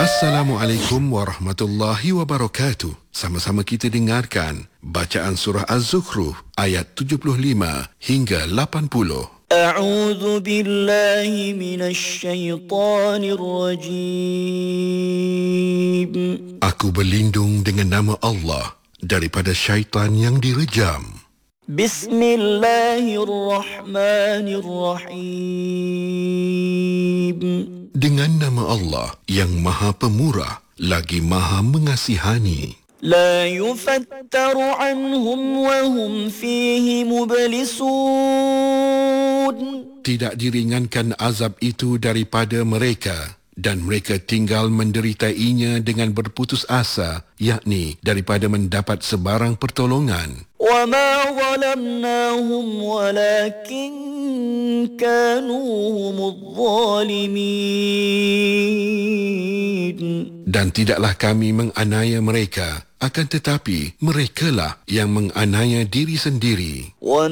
Assalamualaikum warahmatullahi wabarakatuh. Sama-sama kita dengarkan bacaan surah Az-Zukhruf ayat 75 hingga 80. أعوذ بالله من الشيطان الرجيم. Aku berlindung dengan nama Allah daripada syaitan yang direjam. بسم الله الرحمن الرحيم. Dengan nama Allah yang Maha Pemurah lagi Maha Mengasihani. لا يفتر عنهم وهم فيه مبلسون. Tidak diringankan azab itu daripada mereka dan mereka tinggal menderitainya dengan berputus asa, yakni daripada mendapat sebarang pertolongan. وما ظلمناهم ولكن كانوا هم الظالمين. Dan tidaklah kami menganiaya mereka, akan tetapi merekalah yang menganiaya diri sendiri.